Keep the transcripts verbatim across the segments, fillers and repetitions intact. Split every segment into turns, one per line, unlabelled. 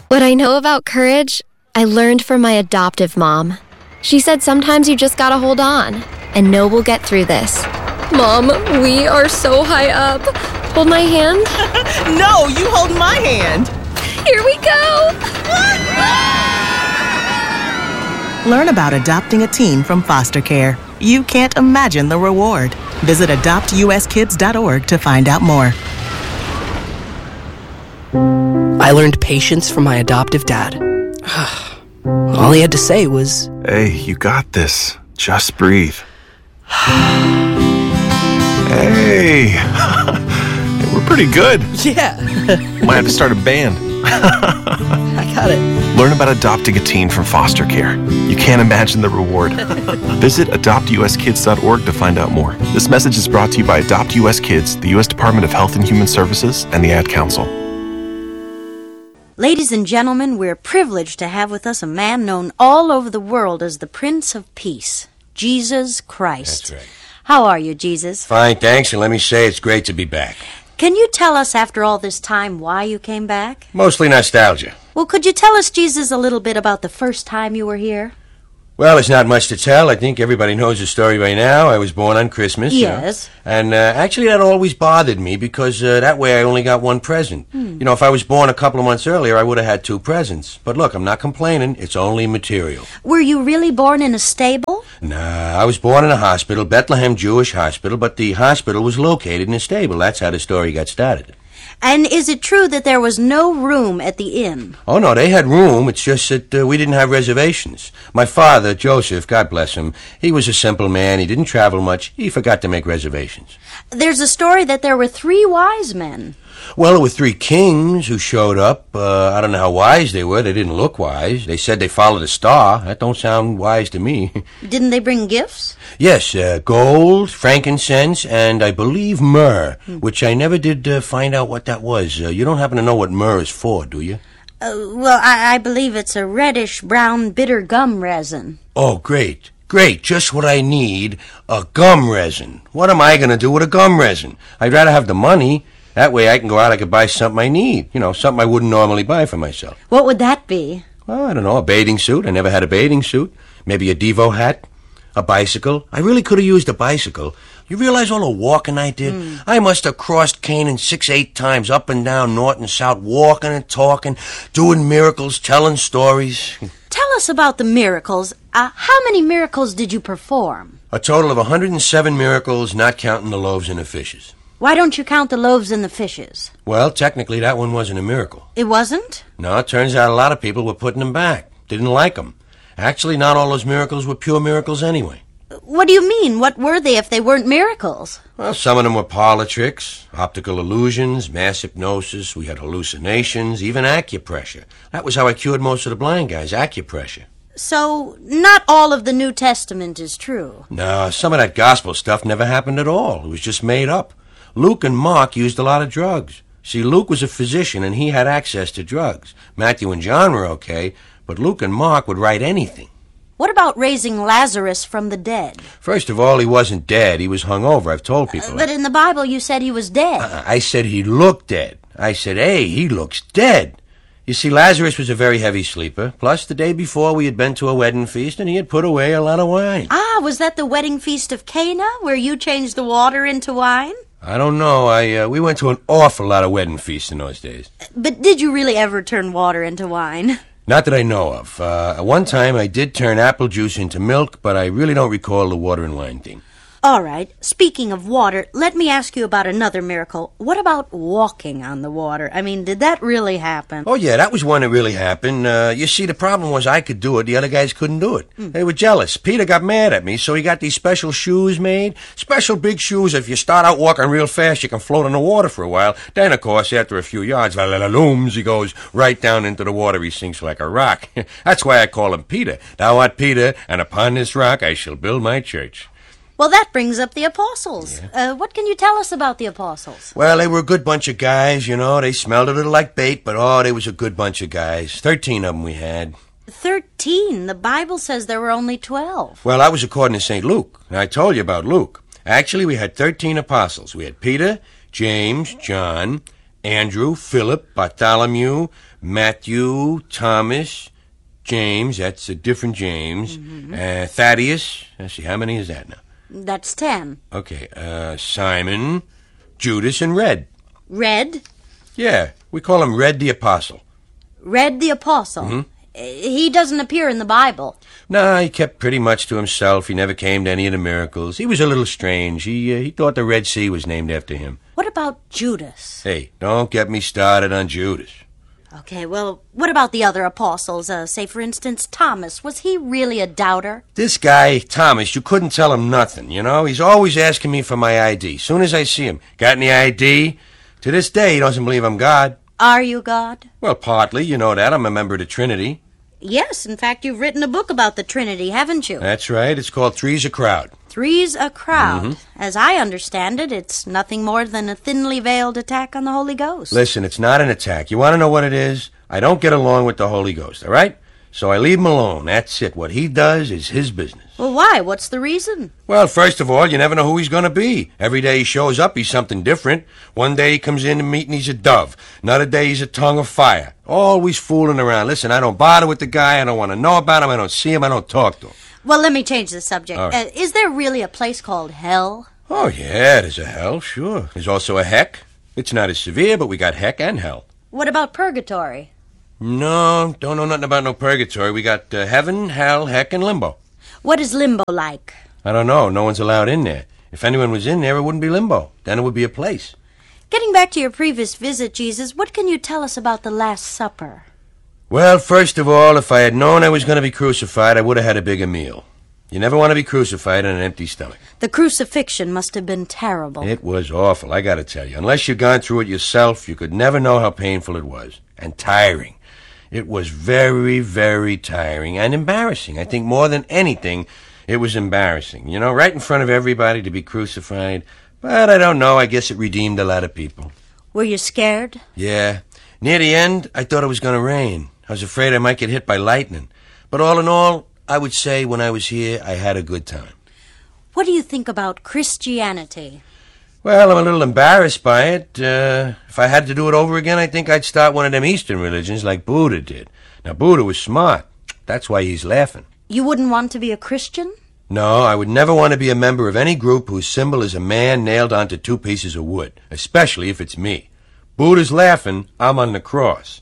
What I know about courage, I learned from my adoptive mom. She said sometimes you just gotta hold on, and know we'll get through this. Mom, we are so high up. Hold my hand.
No, you hold my hand.
Here we go.
Learn about adopting a teen from foster care. You can't imagine the reward. Visit adopt u s kids dot org to find out more.
I learned patience from my adoptive dad. All he had to say was,
"Hey, you got this. Just breathe." Hey, we're pretty good.
yeah.
Might have to start a band.
I got it.
Learn about adopting a teen from foster care. You can't imagine the reward. Visit adopt u s kids dot org to find out more. This message is brought to you by Adopt U S Kids, the U S Department of Health and Human Services, and the Ad Council.
Ladies and gentlemen, we're privileged to have with us a man known all over the world as the Prince of Peace, Jesus Christ.
That's right.
How are you, Jesus?
Fine, thanks, and let me say it's great to be back.
Can you tell us after all this time why you came back?
Mostly nostalgia.
Well, could you tell us, Jesus, a little bit about the first time you were here?
Well, it's not much to tell. I think everybody knows the story by now. I was born on Christmas.
Yes.
You know? And uh, actually, that always bothered me because uh, that way I only got one present. Hmm. You know, if I was born a couple of months earlier, I would have had two presents. But look, I'm not complaining. It's only material.
Were you really born in a stable?
Nah, I was born in a hospital, Bethlehem Jewish Hospital, but the hospital was located in a stable. That's how the story got started.
And is it true that there was no room at the inn?
Oh, no, they had room. It's just that uh, we didn't have reservations. My father, Joseph, God bless him, he was a simple man. He didn't travel much. He forgot to make reservations.
There's a story that there were three wise men.
Well, there were three kings who showed up. Uh, I don't know how wise they were. They didn't look wise. They said they followed a star. That don't sound wise to me.
Didn't they bring gifts?
Yes, uh, gold, frankincense, and I believe myrrh, hmm. which I never did uh, find out what that was. Uh, you don't happen to know what myrrh is for, do you?
Uh, well, I, I believe it's a reddish-brown bitter gum resin.
Oh, great. Great, just what I need, a gum resin. What am I going to do with a gum resin? I'd rather have the money. That way I can go out, I could buy something I need. You know, something I wouldn't normally buy for myself.
What would that be?
Well, I don't know, a bathing suit. I never had a bathing suit. Maybe a Devo hat. A bicycle. I really could have used a bicycle. You realize all the walking I did? Mm. I must have crossed Canaan six, eight times, up and down, north and south, walking and talking, doing miracles, telling stories.
Tell us about the miracles. Uh, how many miracles did you perform?
A total of one hundred seven miracles, not counting the loaves and the fishes.
Why don't you count the loaves and the fishes?
Well, technically, that one wasn't a miracle.
It wasn't?
No, it turns out a lot of people were putting them back. Didn't like them. Actually, not all those miracles were pure miracles anyway.
What do you mean? What were they if they weren't miracles?
Well, some of them were parlor tricks, optical illusions, mass hypnosis. We had hallucinations, even acupressure. That was how I cured most of the blind guys, acupressure.
So, not all of the New Testament is true?
No, some of that gospel stuff never happened at all. It was just made up. Luke and Mark used a lot of drugs. See, Luke was a physician, and he had access to drugs. Matthew and John were okay, but Luke and Mark would write anything.
What about raising Lazarus from the dead?
First of all, he wasn't dead. He was hungover. I've told people
uh, But in the Bible, you said he was dead.
Uh, I said he looked dead. I said, hey, he looks dead. You see, Lazarus was a very heavy sleeper. Plus, the day before, we had been to a wedding feast, and he had put away a lot of wine.
Ah, was that the wedding feast of Cana, where you changed the water into wine?
I don't know. I uh, we went to an awful lot of wedding feasts in those days.
But did you really ever turn water into wine?
Not that I know of. Uh, one time I did turn apple juice into milk, but I really don't recall the water and wine thing.
All right. Speaking of water, let me ask you about another miracle. What about walking on the water? I mean, did that really happen?
Oh, yeah, that was one that really happened. Uh, you see, the problem was I could do it. The other guys couldn't do it. Mm. They were jealous. Peter got mad at me, so he got these special shoes made. Special big shoes. If you start out walking real fast, you can float in the water for a while. Then, of course, after a few yards, la-la-la-looms, he goes right down into the water. He sinks like a rock. That's why I call him Peter. Thou art Peter, and upon this rock I shall build my church.
Well, that brings up the apostles. Yeah. Uh, what can you tell us about the apostles?
Well, they were a good bunch of guys, you know. They smelled a little like bait, but, oh, they was a good bunch of guys. Thirteen of them we had.
Thirteen? The Bible says there were only twelve.
Well, that was according to Saint Luke. And I told you about Luke. Actually, we had thirteen apostles. We had Peter, James, John, Andrew, Philip, Bartholomew, Matthew, Thomas, James, that's a different James, mm-hmm. uh, Thaddeus, let's see, how many is that now?
That's ten.
Okay, uh, Simon, Judas, and Red.
Red?
Yeah, we call him Red the Apostle.
Red the Apostle?
Mm-hmm.
He doesn't appear in the Bible.
No, he kept pretty much to himself. He never came to any of the miracles. He was a little strange. He uh, he thought the Red Sea was named after him.
What about Judas?
Hey, don't get me started on Judas.
Okay, well, what about the other apostles? Uh, say, for instance, Thomas. Was he really a doubter?
This guy, Thomas, you couldn't tell him nothing, you know? He's always asking me for my I D. Soon as I see him, got any I D? To this day, he doesn't believe I'm God.
Are you God?
Well, partly. You know that. I'm a member of the Trinity.
Yes, in fact, you've written a book about the Trinity, haven't you?
That's right. It's called Three's a Crowd.
Three's a Crowd.
Mm-hmm.
As I understand it, it's nothing more than a thinly veiled attack on the Holy Ghost.
Listen, it's not an attack. You want to know what it is? I don't get along with the Holy Ghost, all right? So I leave him alone. That's it. What he does is his business.
Well, why? What's the reason?
Well, first of all, you never know who he's going to be. Every day he shows up, he's something different. One day he comes in to meet and he's a dove. Another day he's a tongue of fire. Always fooling around. Listen, I don't bother with the guy. I don't want to know about him. I don't see him. I don't talk to him.
Well, let me change the subject.
All right.
Uh, is there really a place called hell?
Oh, yeah, there's a hell, sure. There's also a heck. It's not as severe, but we got heck and hell.
What about purgatory?
No, don't know nothing about no purgatory. We got uh, heaven, hell, heck, and limbo.
What is limbo like?
I don't know. No one's allowed in there. If anyone was in there, it wouldn't be limbo. Then it would be a place.
Getting back to your previous visit, Jesus, what can you tell us about the Last Supper?
Well, first of all, if I had known I was going to be crucified, I would have had a bigger meal. You never want to be crucified on an empty stomach.
The crucifixion must have been terrible.
It was awful, I got to tell you. Unless you've gone through it yourself, you could never know how painful it was. And tiring. It was very, very tiring and embarrassing. I think more than anything, it was embarrassing. You know, right in front of everybody to be crucified. But I don't know, I guess it redeemed a lot of people.
Were you scared?
Yeah. Near the end, I thought it was going to rain. I was afraid I might get hit by lightning. But all in all, I would say when I was here, I had a good time.
What do you think about Christianity?
Well, I'm a little embarrassed by it. Uh, if I had to do it over again, I think I'd start one of them Eastern religions like Buddha did. Now, Buddha was smart. That's why he's laughing.
You wouldn't want to be a Christian?
No, I would never want to be a member of any group whose symbol is a man nailed onto two pieces of wood, especially if it's me. Buddha's laughing, I'm on the cross.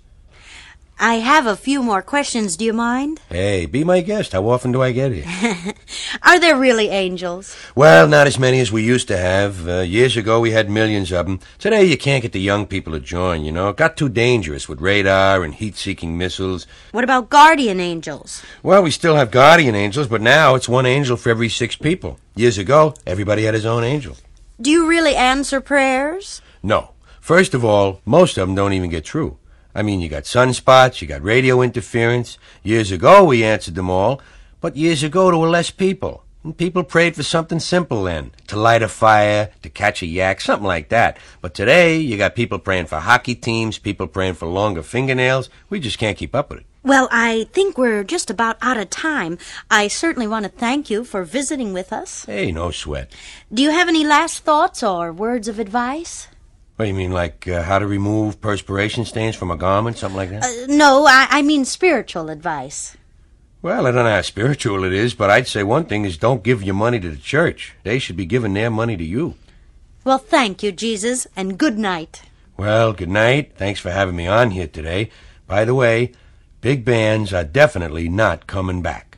I have a few more questions. Do you mind?
Hey, be my guest. How often do I get here?
Are there really angels?
Well, not as many as we used to have. Uh, years ago, we had millions of them. Today, you can't get the young people to join, you know. It got too dangerous with radar and heat-seeking missiles.
What about guardian angels?
Well, we still have guardian angels, but now it's one angel for every six people. Years ago, everybody had his own angel.
Do you really answer prayers?
No. First of all, most of them don't even get through. I mean, you got sunspots, you got radio interference. Years ago, we answered them all. But years ago, there were less people. And people prayed for something simple then. To light a fire, to catch a yak, something like that. But today, you got people praying for hockey teams, people praying for longer fingernails. We just can't keep up with it.
Well, I think we're just about out of time. I certainly want to thank you for visiting with us.
Hey, no sweat.
Do you have any last thoughts or words of advice?
What do you mean, like uh, how to remove perspiration stains from a garment, something like that?
Uh, no, I, I mean spiritual advice.
Well, I don't know how spiritual it is, but I'd say one thing is don't give your money to the church. They should be giving their money to you.
Well, thank you, Jesus, and good night.
Well, good night. Thanks for having me on here today. By the way, big bands are definitely not coming back.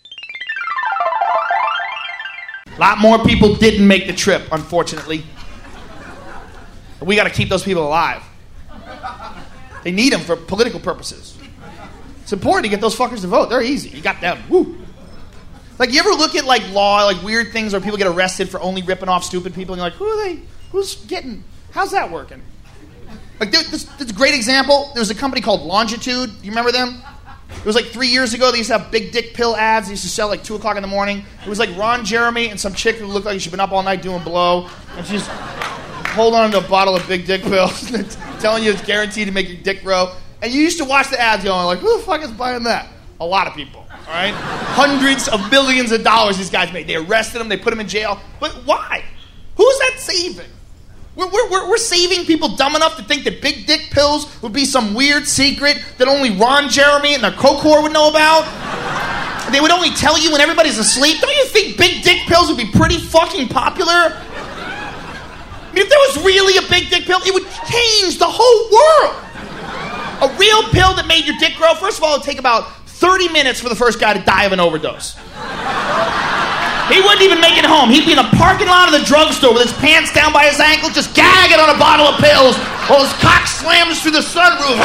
A lot more people didn't make the trip, unfortunately. We got to keep those people alive. They need them for political purposes. It's important to get those fuckers to vote. They're easy. You got them. Woo. Like, you ever look at, like, law, like, weird things where people get arrested for only ripping off stupid people, and you're like, who are they? Who's getting... How's that working? Like, there, this, this is a great example. There was a company called Longitude. You remember them? It was like three years ago. They used to have big dick pill ads. They used to sell like two o'clock in the morning. It was like Ron Jeremy and some chick who looked like she'd been up all night doing blow. And she's holding on to a bottle of big dick pills, telling you it's guaranteed to make your dick grow. And you used to watch the ads going like, who the fuck is buying that? A lot of people, all right? Hundreds of millions of dollars these guys made. They arrested them. They put them in jail. But why? Who's that saving? We're, we're, we're saving people dumb enough to think that big dick pills would be some weird secret that only Ron Jeremy and the Coke whore would know about. They would only tell you when everybody's asleep. Don't you think big dick pills would be pretty fucking popular? I mean, if there was really a big dick pill, it would change the whole world. A real pill that made your dick grow, first of all, it would take about thirty minutes for the first guy to die of an overdose. He wouldn't even make it home. He'd be in a parking lot of the drugstore with his pants down by his ankle, just gagging on a bottle of pills while his cock slams through the sunroof.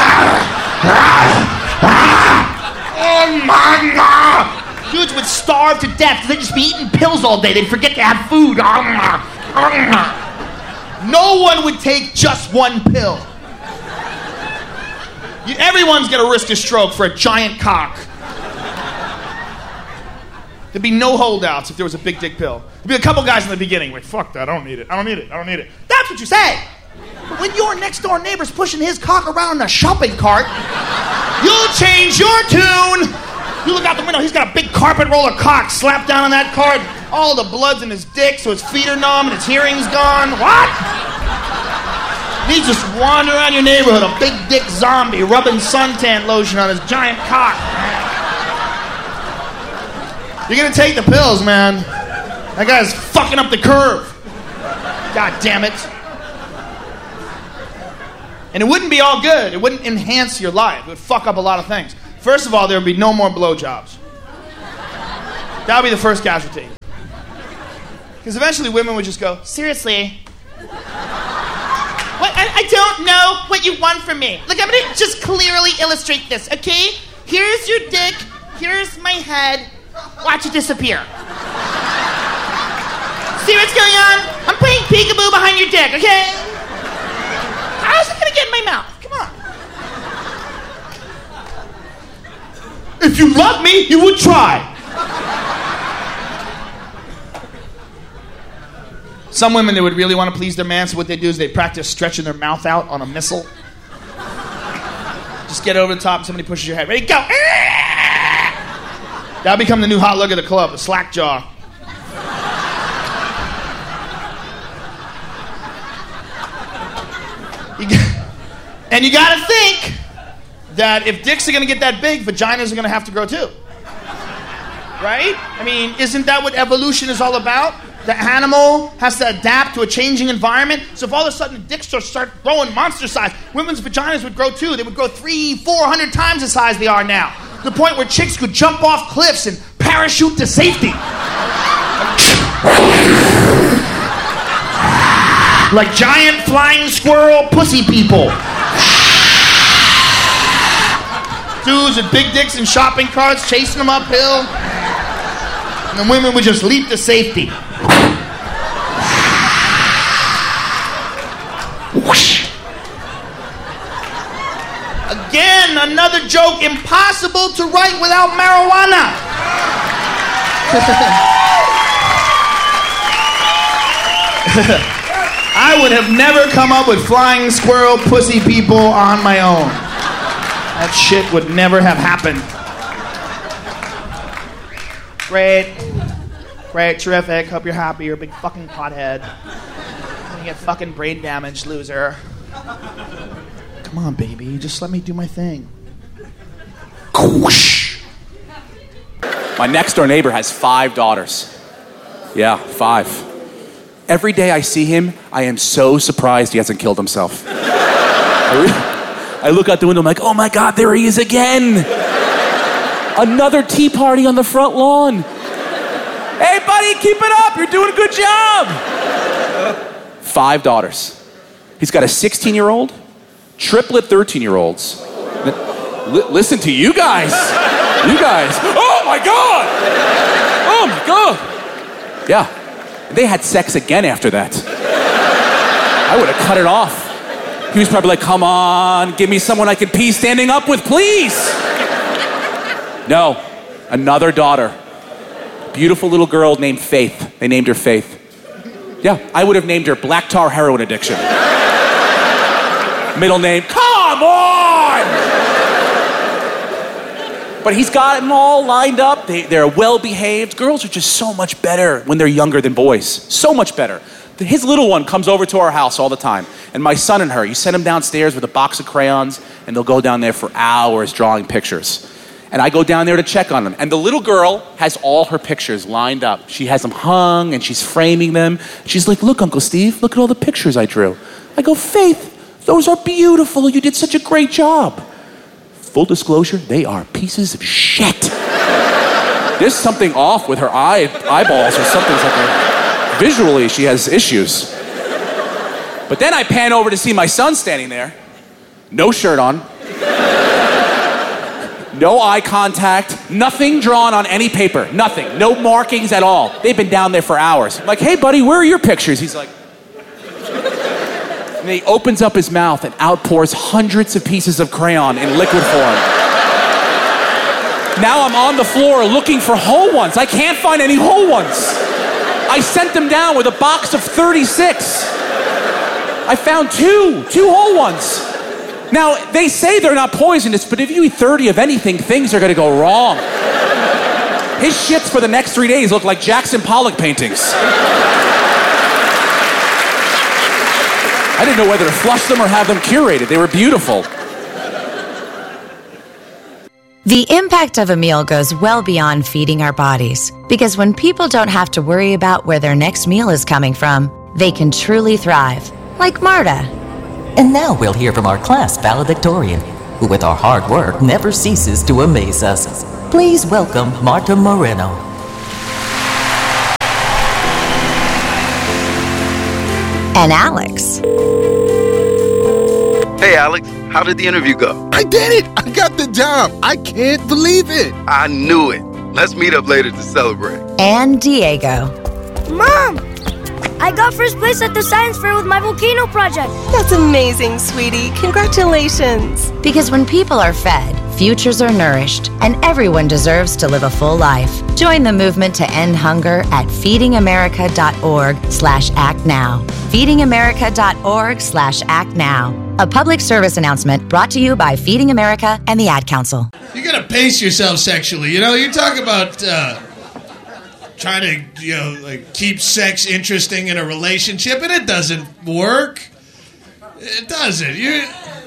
Oh my God! Dudes would starve to death. They'd just be eating pills all day. They'd forget to have food. No one would take just one pill. You, everyone's gonna risk a stroke for a giant cock. There'd be no holdouts if there was a big dick pill. There'd be a couple guys in the beginning like, fuck that, I don't need it, I don't need it, I don't need it. That's what you say. But when your next door neighbor's pushing his cock around in a shopping cart, you'll change your tune. You look out the window, he's got a big carpet roller cock slapped down on that cart. All the blood's in his dick, so his feet are numb and his hearing's gone. What? He's just wandering around your neighborhood, a big dick zombie rubbing suntan lotion on his giant cock. You're gonna take the pills, man. That guy's fucking up the curve. God damn it. And it wouldn't be all good. It wouldn't enhance your life. It would fuck up a lot of things. First of all, there would be no more blowjobs. That would be the first casualty. Because eventually women would just go, seriously? What? I, I don't know what you want from me. Look, I'm gonna just clearly illustrate this, okay? Here's your dick, here's my head. Watch it disappear. See what's going on? I'm playing peekaboo behind your dick, okay? How's it gonna get in my mouth? Come on. If you love me, you would try. Some women, they would really want to please their man, so what they do is they practice stretching their mouth out on a missile. Just get over the top and somebody pushes your head. Ready, go! That'll become the new hot look of the club, the slack jaw. You got, and you gotta think that if dicks are gonna get that big, vaginas are gonna have to grow too. Right? I mean, isn't that what evolution is all about? The animal has to adapt to a changing environment. So if all of a sudden dicks start growing monster size, women's vaginas would grow too. They would grow three, four hundred times the size they are now. To the point where chicks could jump off cliffs and parachute to safety. Like giant flying squirrel pussy people. Dudes with big dicks in shopping carts chasing them uphill. And the women would just leap to safety. Again, another joke impossible to write without marijuana. I would have never come up with flying squirrel pussy people on my own. That shit would never have happened. Great. Great, terrific. Hope you're happy. You're a big fucking pothead. You get fucking brain damage, loser. Come on, baby. Just let me do my thing.
My next door neighbor has five daughters. Yeah, five. Every day I see him, I am so surprised he hasn't killed himself. I, re- I look out the window, I'm like, oh my God, there he is again. Another tea party on the front lawn. Hey, buddy, keep it up. You're doing a good job. Five daughters. He's got a sixteen-year-old, triplet thirteen-year-olds. L- listen to you guys. You guys. Oh, my God. Oh, my God. Yeah. They had sex again after that. I would have cut it off. He was probably like, come on, give me someone I can pee standing up with, please. No, another daughter. Beautiful little girl named Faith. They named her Faith. Yeah, I would have named her Black Tar Heroin Addiction. Middle name, come on! But he's got them all lined up. They, they're well-behaved. Girls are just so much better when they're younger than boys. So much better. his little one comes over to our house all the time. And my son and her, you send them downstairs with a box of crayons, and they'll go down there for hours drawing pictures. And I go down there to check on them. And the little girl has all her pictures lined up. She has them hung, and she's framing them. She's like, look, Uncle Steve, look at all the pictures I drew. I go, Faith, those are beautiful. You did such a great job. Full disclosure, they are pieces of shit. There's something off with her eye, eyeballs or something. Like visually, she has issues. But then I pan over to see my son standing there. No shirt on. No eye contact. Nothing drawn on any paper. Nothing. No markings at all. They've been down there for hours. I'm like, hey, buddy, where are your pictures? He's like... And he opens up his mouth and outpours hundreds of pieces of crayon in liquid form. Now I'm on the floor looking for whole ones. I can't find any whole ones. I sent them down with a box of thirty-six. I found two, two whole ones. Now, they say they're not poisonous, but if you eat thirty of anything, things are gonna go wrong. His shits for the next three days look like Jackson Pollock paintings. I didn't know whether to flush them or have them curated. They were beautiful.
The impact of a meal goes well beyond feeding our bodies, because when people don't have to worry about where their next meal is coming from, they can truly thrive, like Marta.
And now we'll hear from our class valedictorian, who with our hard work never ceases to amaze us. Please welcome Marta Moreno.
And Alex.
Hey, Alex, how did the interview go?
I did it! I got the job! I can't believe it!
I knew it. Let's meet up later to celebrate.
And Diego.
Mom! I got first place at the science fair with my volcano project.
That's amazing, sweetie. Congratulations.
Because when people are fed, futures are nourished, and everyone deserves to live a full life. Join the movement to end hunger at feedingamerica.org slash act now. feedingamerica.org slash act now. A public service announcement brought to you by Feeding America and the Ad Council.
You gotta pace yourself sexually. You know, you talk about uh, trying to, you know, like keep sex interesting in a relationship, and it doesn't work. It doesn't. You.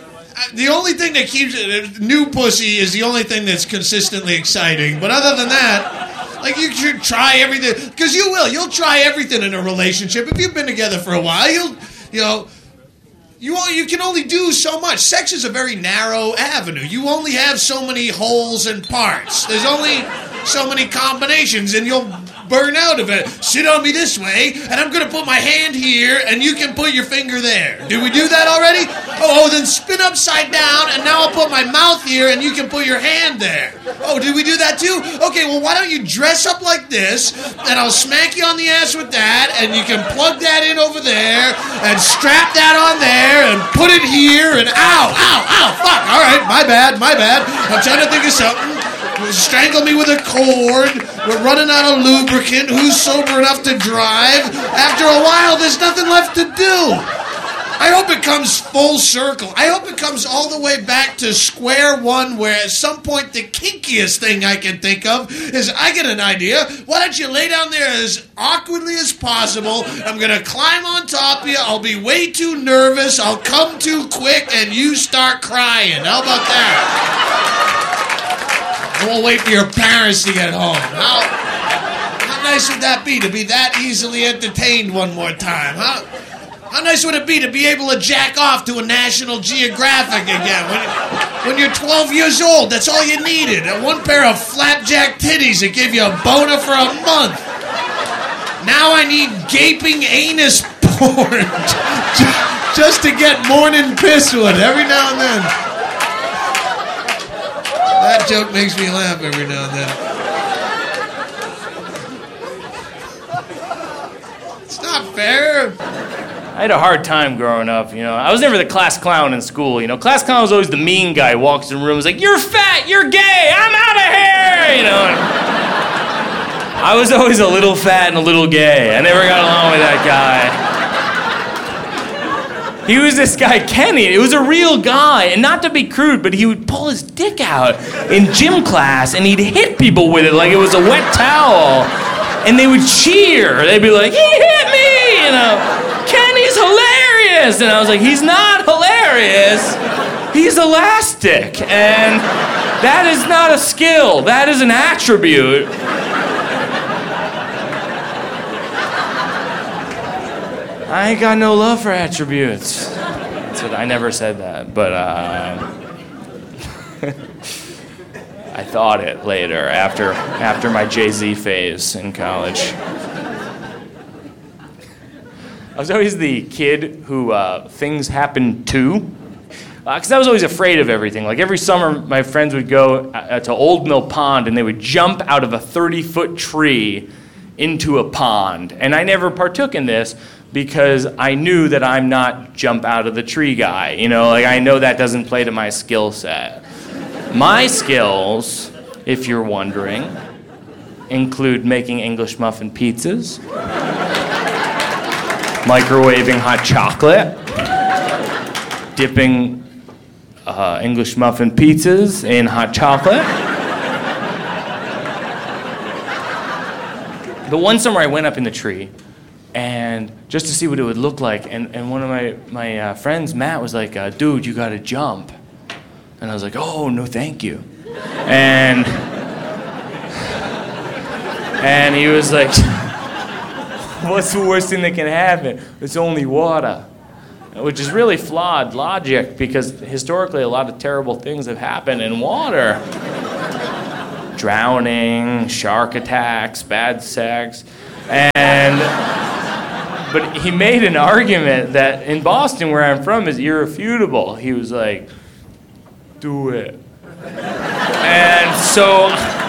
The only thing that keeps it, new pussy is the only thing that's consistently exciting. But other than that, like, you should try everything. Because you will. You'll try everything in a relationship. If you've been together for a while, you'll, you know, you, you can only do so much. Sex is a very narrow avenue. You only have so many holes and parts. There's only so many combinations, and you'll burn out of it. Sit on me this way, and I'm going to put my hand here, and you can put your finger there. Did we do that already? Oh, oh, then spin upside down, and now I'll put my mouth here, and you can put your hand there. Oh, did we do that too? Okay, well, why don't you dress up like this, and I'll smack you on the ass with that, and you can plug that in over there, and strap that on there, and put it here, and ow, ow, ow, fuck. All right, my bad, my bad. I'm trying to think of something. Strangle me with a cord. We're running out of lubricant. Who's sober enough to drive? After a while, there's nothing left to do. I hope it comes full circle. I hope it comes all the way back to square one, where at some point the kinkiest thing I can think of is, I get an idea. Why don't you lay down there as awkwardly as possible? I'm going to climb on top of you. I'll be way too nervous. I'll come too quick, and you start crying. How about that? I won't wait for your parents to get home. How, how nice would that be, to be that easily entertained one more time? How, how nice would it be to be able to jack off to a National Geographic again? When, when you're twelve years old, that's all you needed. And one pair of flapjack titties that gave you a boner for a month. Now I need gaping anus porn just to get morning piss with every now and then. That joke makes me laugh every now and then. It's not fair.
I had a hard time growing up, you know. I was never the class clown in school, you know. Class clown was always the mean guy who walks in the room and is like, you're fat, you're gay, I'm out of here, you know. And I was always a little fat and a little gay. I never got along with that guy. He was this guy, Kenny. It was a real guy. And not to be crude, but he would pull his dick out in gym class and he'd hit people with it like it was a wet towel. And they would cheer. They'd be like, he hit me, you know. he's hilarious. And I was like, he's not hilarious. He's elastic. And that is not a skill. That is an attribute. I ain't got no love for attributes. That's what, I never said that, but uh, I thought it later after after my Jay-Z phase in college. I was always the kid who uh, things happened to, because uh, I was always afraid of everything. Like every summer, my friends would go uh, to Old Mill Pond and they would jump out of a thirty-foot tree into a pond, and I never partook in this because I knew that I'm not jump out of the tree guy. You know, like I know that doesn't play to my skill set. My skills, if you're wondering, include making English muffin pizzas, microwaving hot chocolate, dipping uh, English muffin pizzas in hot chocolate. The one summer I went up in the tree, and just to see what it would look like, and, and one of my, my uh, friends, Matt, was like, uh, dude, you gotta jump. And I was like, oh, no thank you. And, and he was like, what's the worst thing that can happen? It's only water. Which is really flawed logic, because historically a lot of terrible things have happened in water. Drowning, shark attacks, bad sex, and... But he made an argument that in Boston, where I'm from, is irrefutable. He was like, do it. And so,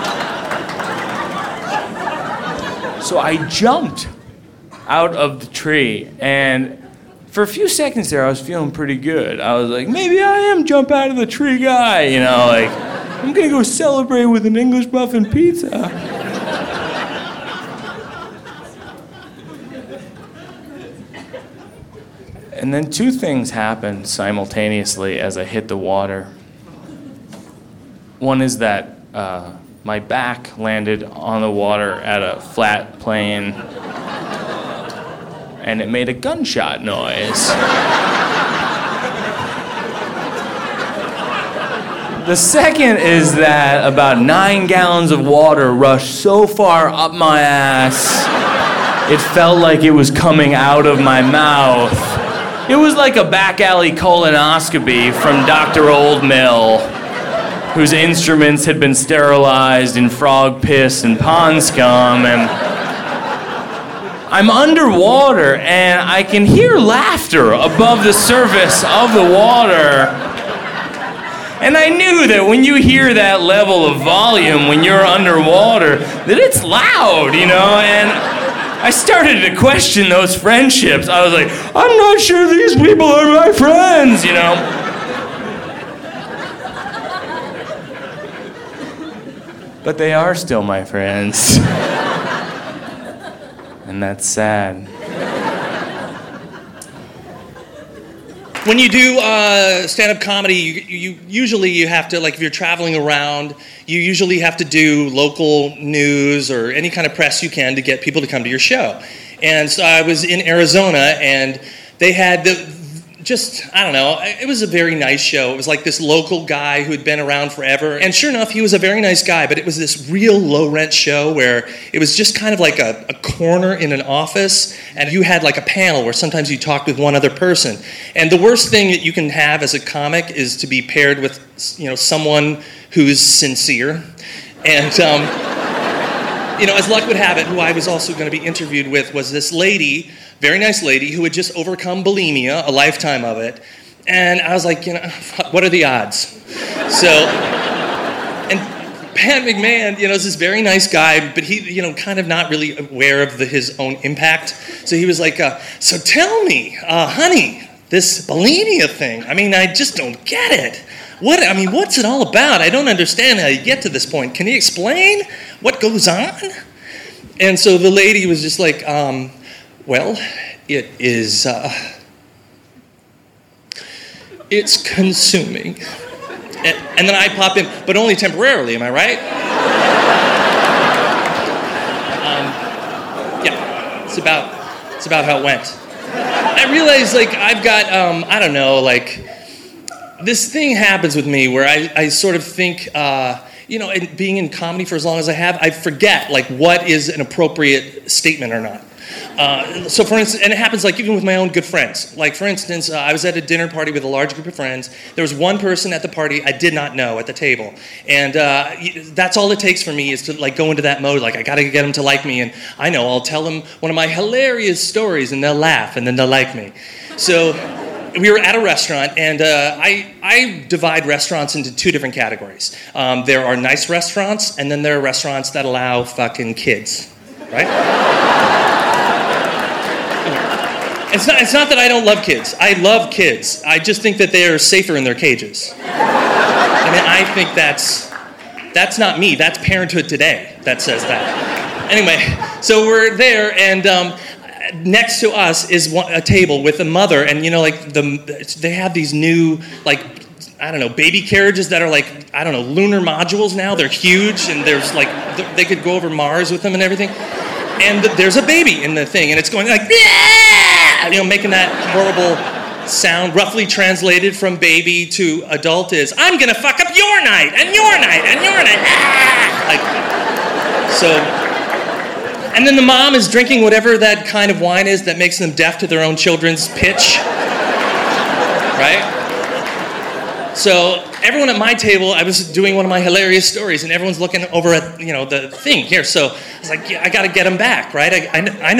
so I jumped out of the tree, and for a few seconds there, I was feeling pretty good. I was like, maybe I am jump out of the tree guy, you know, like, I'm gonna go celebrate with an English muffin pizza. And then two things happened simultaneously as I hit the water. One is that uh, my back landed on the water at a flat plane, and it made a gunshot noise. The second is that about nine gallons of water rushed so far up my ass, it felt like it was coming out of my mouth. It was like a back alley colonoscopy from Doctor Oldmill, whose instruments had been sterilized in frog piss and pond scum, and I'm underwater and I can hear laughter above the surface of the water. And I knew that when you hear that level of volume when you're underwater, that it's loud, you know, and I started to question those friendships. I was like, I'm not sure these people are my friends, you know. But they are still my friends. And that's sad.
When you do uh, stand-up comedy, you, you usually you have to, like if you're traveling around, you usually have to do local news or any kind of press you can to get people to come to your show. And so I was in Arizona, and they had the, just, I don't know, it was a very nice show. It was like this local guy who had been around forever. And sure enough, he was a very nice guy, but it was this real low-rent show where it was just kind of like a, a corner in an office, and you had like a panel where sometimes you talked with one other person. And the worst thing that you can have as a comic is to be paired with, you know, someone who's sincere. And, um, you know, as luck would have it, who I was also going to be interviewed with was this lady, very nice lady, who had just overcome bulimia, a lifetime of it. And I was like, you know, what are the odds? So, and Pat McMahon, you know, is this very nice guy, but he, you know, kind of not really aware of the, his own impact. So he was like, uh, so tell me, uh, honey, this bulimia thing, I mean, I just don't get it. What, I mean, what's it all about? I don't understand how you get to this point. Can you explain what goes on? And so the lady was just like, um, well, it is, uh, it's consuming. And, and then I pop in, but only temporarily, am I right? um, yeah, it's about, it's about how it went. I realize, like, I've got, um, I don't know, like, this thing happens with me where I, I sort of think, uh, you know, in, being in comedy for as long as I have, I forget, like, what is an appropriate statement or not. Uh, so, for instance, and it happens, like, even with my own good friends. Like, for instance, uh, I was at a dinner party with a large group of friends. There was one person at the party I did not know at the table. And uh, that's all it takes for me is to, like, go into that mode. Like, I got to get them to like me. And I know I'll tell them one of my hilarious stories, and they'll laugh, and then they'll like me. So we were at a restaurant, and uh, I, I divide restaurants into two different categories. Um, there are nice restaurants, and then there are restaurants that allow fucking kids, right? It's not, it's not that I don't love kids. I love kids. I just think that they are safer in their cages. I mean, I think that's, that's not me. That's Parenthood Today that says that. Anyway, so we're there, and um, next to us is one, a table with a mother, and, you know, like, the they have these new, like, I don't know, baby carriages that are like, I don't know, lunar modules now. They're huge, and there's, like, they could go over Mars with them and everything. And there's a baby in the thing, and it's going like, yeah! You know, making that horrible sound, roughly translated from baby to adult is, I'm gonna fuck up your night, and your night, and your night, ah! Like, so, and then the mom is drinking whatever that kind of wine is that makes them deaf to their own children's pitch, right? So, everyone at my table, I was doing one of my hilarious stories, and everyone's looking over at, you know, the thing here. So I was like, yeah, I got to get them back, right? I, I, I know